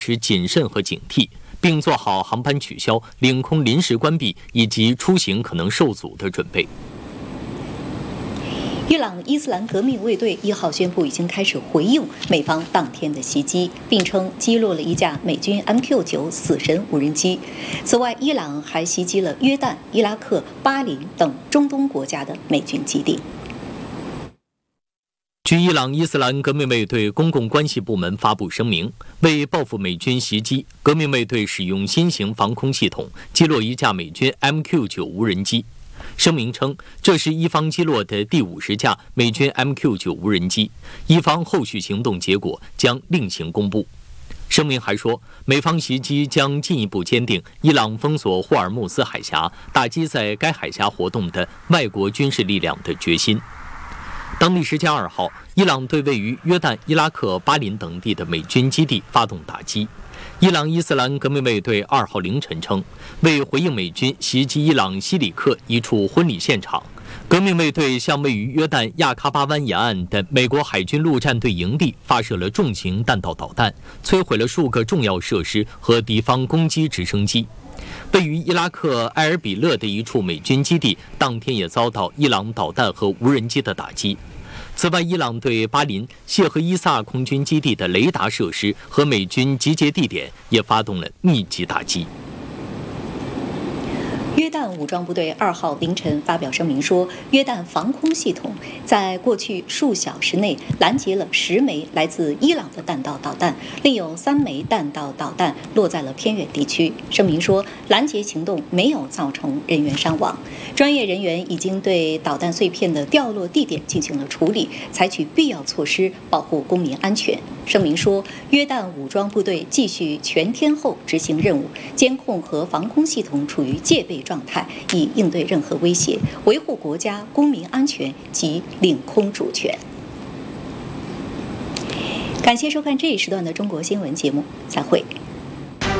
持谨慎和警惕，并做好航班取消、领空临时关闭以及出行可能受阻的准备。 伊朗伊斯兰革命卫队1号宣布已经开始回应美方当天的袭击，并称击落了一架美军 MQ-9死神无人机。此外，伊朗还袭击了约旦、伊拉克、巴林等中东国家的美军基地。 据伊朗伊斯兰革命卫队公共关系部门发布声明，为报复美军袭击，革命卫队使用新型防空系统击落一架美军 MQ-9无人机。声明称，这是伊方击落的第50架美军 MQ-9无人机，伊方后续行动结果将另行公布。声明还说，美方袭击将进一步坚定伊朗封锁霍尔木斯海峡、打击在该海峡活动的外国军事力量的决心。当地时间2号，伊朗对位于约旦、伊拉克、巴林等地的美军基地发动打击。伊朗伊斯兰革命卫队2号凌晨称，为回应美军袭击伊朗西里克一处婚礼现场，革命卫队向位于约旦亚喀巴湾沿岸的美国海军陆战队营地发射了重型弹道导弹，摧毁了数个重要设施和敌方攻击直升机。位于伊拉克埃尔比勒的一处美军基地当天也遭到伊朗导弹和无人机的打击。此外，伊朗对巴林谢赫伊萨空军基地的雷达设施和美军集结地点也发动了密集打击。 约旦武装部队2号凌晨发表声明说，约旦防空系统在过去数小时内拦截了10枚来自伊朗的弹道导弹，另有3枚弹道导弹落在了偏远地区。声明说，拦截行动没有造成人员伤亡，专业人员已经对导弹碎片的掉落地点进行了处理，采取必要措施保护公民安全。声明说，约旦武装部队继续全天候执行任务，监控和防空系统处于戒备状态，以应对任何威胁，维护国家公民安全及领空主权。感谢收看这一时段的中国新闻节目，再会。